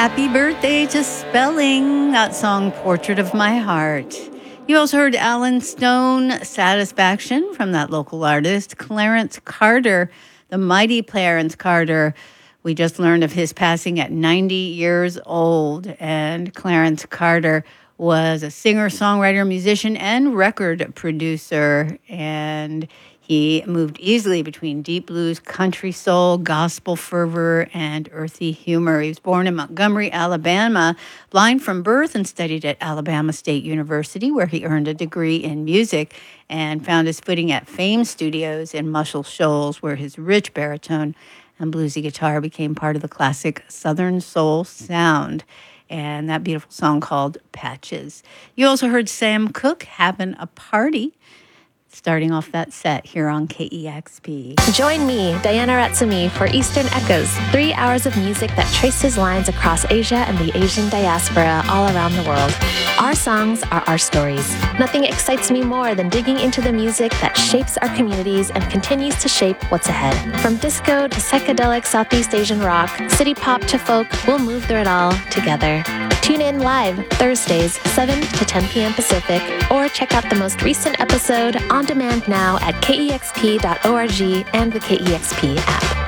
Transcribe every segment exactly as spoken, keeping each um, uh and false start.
Happy birthday to Spelling, that song Portrait of My Heart. You also heard Alan Stone, Satisfaction, from that local artist. Clarence Carter, the mighty Clarence Carter. We just learned of his passing at ninety years old. And Clarence Carter was a singer, songwriter, musician, and record producer. And he moved easily between deep blues, country soul, gospel fervor, and earthy humor. He was born in Montgomery, Alabama, blind from birth, and studied at Alabama State University, where he earned a degree in music and found his footing at Fame Studios in Muscle Shoals, where his rich baritone and bluesy guitar became part of the classic Southern soul sound. And that beautiful song called Patches. You also heard Sam Cooke, Having a Party, starting off that set here on K E X P. Join me, Diana Ratsumi, for Eastern Echoes, three hours of music that traces lines across Asia and the Asian diaspora all around the world. Our songs are our stories. Nothing excites me more than digging into the music that shapes our communities and continues to shape what's ahead. From disco to psychedelic Southeast Asian rock, city pop to folk, we'll move through it all together. Tune in live Thursdays, seven to ten p.m. Pacific, or check out the most recent episode on demand now at K E X P dot org and the K E X P app.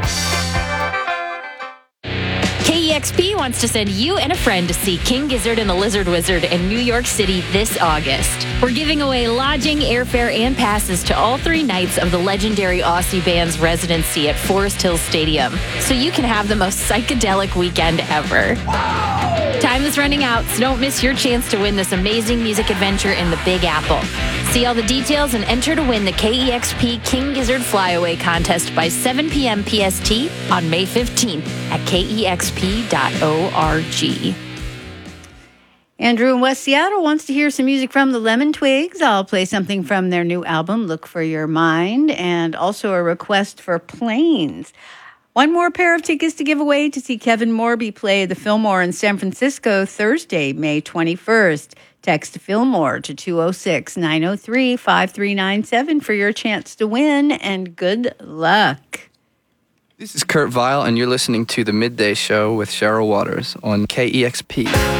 K E X P wants to send you and a friend to see King Gizzard and the Lizard Wizard in New York City this August. We're giving away lodging, airfare, and passes to all three nights of the legendary Aussie band's residency at Forest Hills Stadium, so you can have the most psychedelic weekend ever. Time is running out, so don't miss your chance to win this amazing music adventure in the Big Apple. See all the details and enter to win the K E X P King Gizzard Flyaway Contest by seven p.m. P S T on May fifteenth at K E X P dot org. Andrew in West Seattle wants to hear some music from the Lemon Twigs. I'll play something from their new album, Look for Your Mind, and also a request for Planes. One more pair of tickets to give away to see Kevin Morby play the Fillmore in San Francisco Thursday, May twenty-first. Text Fillmore to two oh six, nine oh three, five three nine seven for your chance to win, and good luck. This is Kurt Vile, and you're listening to The Midday Show with Cheryl Waters on K E X P.